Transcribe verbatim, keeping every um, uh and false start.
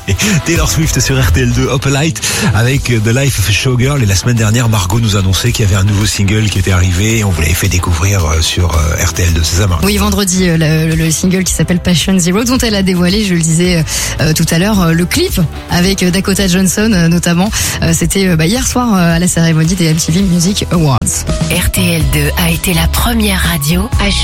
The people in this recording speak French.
Taylor Swift sur R T L deux, Up a Light avec The Life of a Showgirl. Et la semaine dernière, Margot nous annonçait qu'il y avait un nouveau single qui était arrivé et on vous l'avait fait découvrir sur R T L deux, c'est ça, Margot? Oui, vendredi, le, le single qui s'appelle Passion Zero, dont elle a dévoilé, je le disais euh, tout à l'heure, le clip avec Dakota Johnson euh, notamment. Euh, c'était euh, bah, hier soir euh, à la cérémonie des M T V Music Awards. R T L deux a été la première radio à